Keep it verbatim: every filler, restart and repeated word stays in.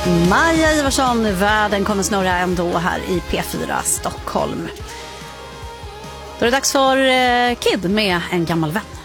Maja Ivarsson, världen kommer snurra ändå här i P fyra Stockholm. Då är det dags för Kid med En gammal vän.